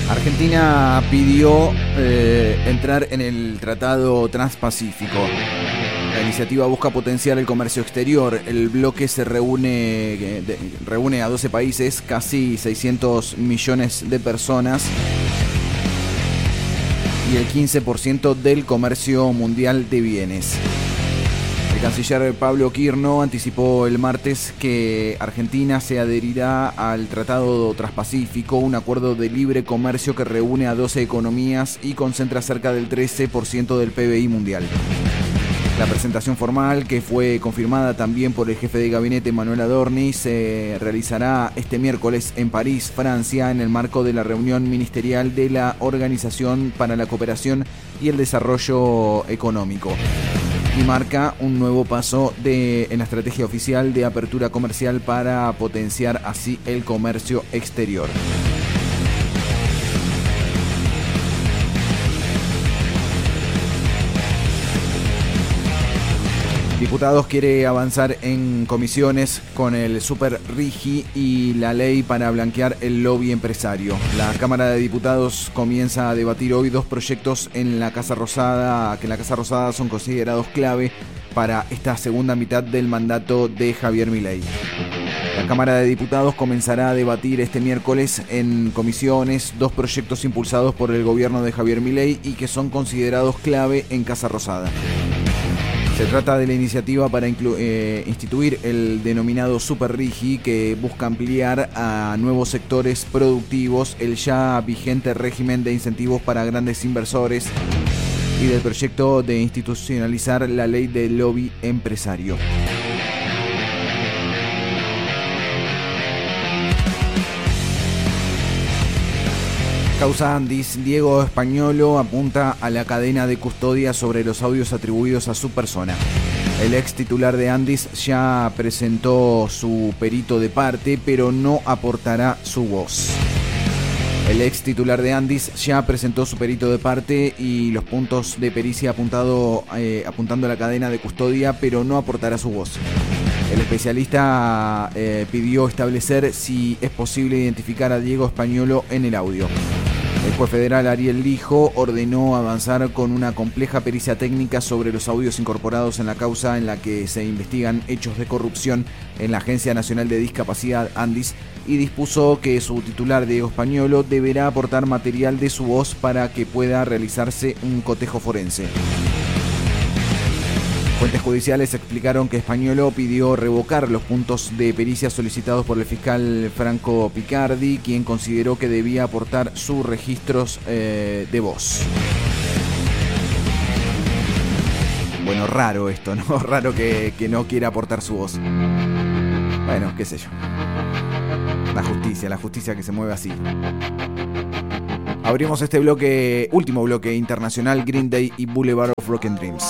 Argentina pidió entrar en el Tratado Transpacífico. La iniciativa busca potenciar el comercio exterior. El bloque se reúne a 12 países, casi 600 millones de personas y el 15% del comercio mundial de bienes. El canciller Pablo Quirno anticipó el martes que Argentina se adherirá al Tratado Transpacífico, un acuerdo de libre comercio que reúne a 12 economías y concentra cerca del 13% del PBI mundial. La presentación formal, que fue confirmada también por el jefe de gabinete Manuel Adorni, se realizará este miércoles en París, Francia, en el marco de la reunión ministerial de la Organización para la Cooperación y el Desarrollo Económico. Y marca un nuevo paso en la estrategia oficial de apertura comercial para potenciar así el comercio exterior. Diputados quiere avanzar en comisiones con el Super RIGI y la ley para blanquear el lobby empresario. La Cámara de Diputados comienza a debatir hoy dos proyectos en la Casa Rosada, que en la Casa Rosada son considerados clave para esta segunda mitad del mandato de Javier Milei. La Cámara de Diputados comenzará a debatir este miércoles en comisiones dos proyectos impulsados por el gobierno de Javier Milei y que son considerados clave en Casa Rosada. Se trata de la iniciativa para instituir el denominado Super RIGI, que busca ampliar a nuevos sectores productivos el ya vigente régimen de incentivos para grandes inversores, y del proyecto de institucionalizar la ley del lobby empresario. Causa Andis. Diego Españolo apunta a la cadena de custodia sobre los audios atribuidos a su persona. El ex titular de Andis ya presentó su perito de parte, pero no aportará su voz. El ex titular de Andis ya presentó su perito de parte y los puntos de pericia apuntando a la cadena de custodia, pero no aportará su voz. El especialista pidió establecer si es posible identificar a Diego Españolo en el audio. El juez federal Ariel Lijo ordenó avanzar con una compleja pericia técnica sobre los audios incorporados en la causa en la que se investigan hechos de corrupción en la Agencia Nacional de Discapacidad Andis, y dispuso que su titular Diego Españolo deberá aportar material de su voz para que pueda realizarse un cotejo forense. Fuentes judiciales explicaron que Españolo pidió revocar los puntos de pericia solicitados por el fiscal Franco Picardi, quien consideró que debía aportar sus registros de voz. Bueno, raro esto, ¿no? Raro que no quiera aportar su voz. Bueno, qué sé yo. La justicia que se mueve así. Abrimos este último bloque internacional, Green Day y Boulevard of Broken Dreams.